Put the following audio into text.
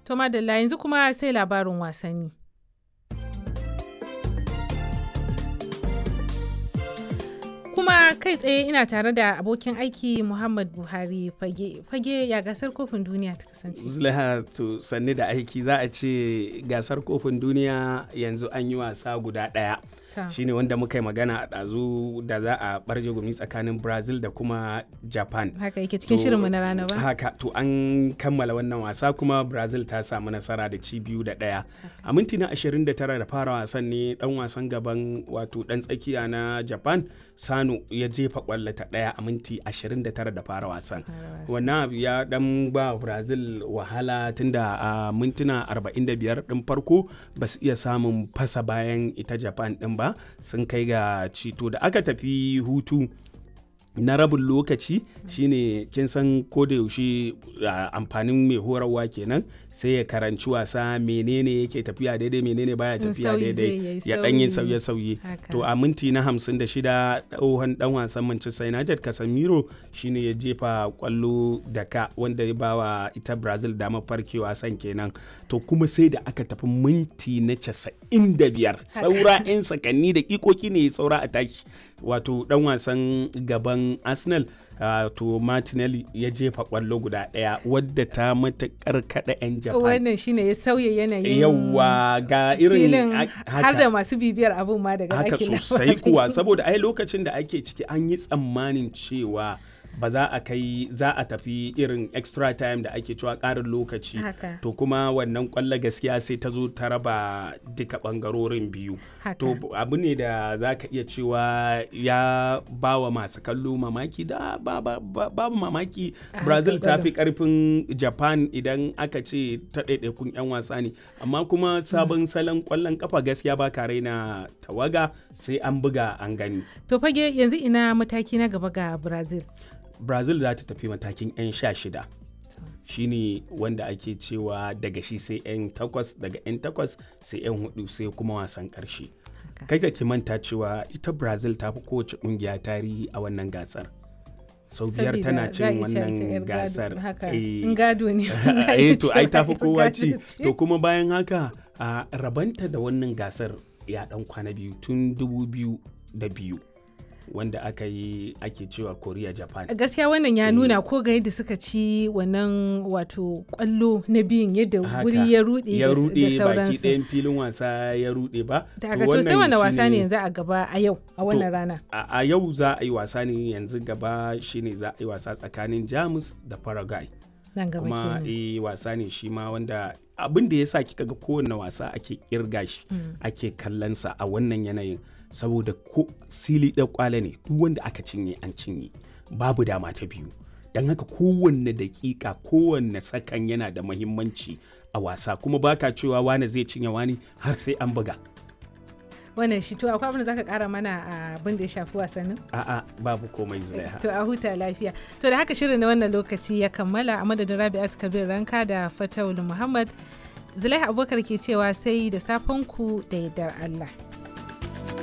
To madalla yanzu kuma sai labarin wasanni. Kuma kai tsaye ina tare da abokin aiki Muhammad Buhari fage ya gasar kofin duniya ta kasance. Zulaiha to sanni da aiki, za a ce gasar kofin duniya yanzu an yi wasa guda ɗaya. Shine wanda muka yi magana a ɗazu da za a ɓarje gumi tsakanin Brazil da kuma Japan. Haka yake cikin shirinmu na rana ba? Haka, to an kammala wannan wasa kuma Brazil ta samu nasara da ci 2-1. A minti na 29 da fara wasan ne ɗan wasan gaban wato ɗan tsakiya na Japan Sano ya jefa ƙwallo ta ɗaya a minti 29 da fara wasan. Wannan abu ya ɗan ba Brazil wahala tunda a mintuna 45 ɗin farko ba su iya samun fasa bayan ita Japan ɗin ba, sun kai ga cito da aka tafi hutu na rabin lokaci. Shine kin san ko da yaushe amfanin mai horarwa kenan sai ya karanci wasa, menene yake tafiya daidai menene baya tafiya daidai, ya dan yi sauye-sauye. To a minti na 56 tsohon dan wasan Manchester United Casemiro shine ya jefa kwallo da ka wanda ya bawa ita Brazil damar farkewa san kenan. To kuma sai da aka tafi minti na 95 saura 'yan sakanni da ikoki ne saura a tashi, wato dan wasan gaban Arsenal to Martinelli ya jefa kwallo guda ɗaya wadda ta matakar kada 'yan Japan. Wannan shine ya sauya yanayin yawa ga irin har da masu bibiyar abun ma daga haka sosai kuwa, saboda ai lokacin da ake ciki an yi tsammanin cewa ba za a tafi irin extra time da ake cewa ƙarin lokaci. To kuma wannan kwallo gaskiya sai ta zo ta raba duka ɓangarorin biyu. To abu ne da za ka iya cewa ya ba wa masu kallo mamaki da babu mamaki. Brazil ta fi ƙarfin Japan idan aka ce ta ɗaiɗaikun 'yan wasa ne, amma kuma sabon salon kwallon kafa gaskiya ba ka raina tawaga, sai an buga an gani. To fage yanzu ina mataki na gaba ga Brazil za ta tafi matakin 'yan 16, shine wanda ake cewa daga shi sai 'yan 8, daga 'yan 8 sai 'yan 4 sai kuma wasan ƙarshe. Kai ka ki manta cewa ita Brazil ta fi kowace ƙungiya tarihi a wannan gasar. Sau 5 tana cin wannan gasar. Gado ne. To ai ta fi kowa ci. To kuma bayan haka rabanta da wannan gasar ya ɗan kwana biyu tun 2002. wanda ake cewa Korea Japan. Gaskiya wannan ya nuna ko ga yadda suka ci wannan wato kwallo na biyun yadda wuri ya rude da sauransu. Baki ɗayan filin wasa ya rude ba. To sai wannan wasa ne yanzu a gaba a yau a wannan rana. A yau za a yi wasa ne yanzu gaba, shine za a yi wasa tsakanin Jamus da Paraguay. Nan gaba kuma wasa ne shi ma wanda abin da ya sa kika ga kowane wasa ake kirga shi ake kallonsa a wannan yanayin, saboda ko sili ɗan kwale ne, duk wanda aka cinye an cinye, babu dama ta biyu. Don haka kowanne dakika kowanne sakan yana da mahimmanci a wasa, kuma baka cewa wani zai cinye wani har sai an buga. Wannan shi to akwai abin da zaka kara mana abin da ya shafi wasannin? A'a babu komai Zulaiha. To a huta lafiya. To da haka shirin na wannan lokaci ya kammala, a madadin Rabi'at Kabir Ranka da Fatawul Muhammad, Zulaiha Abubakar ke cewa sai da safen ku da yardar Allah.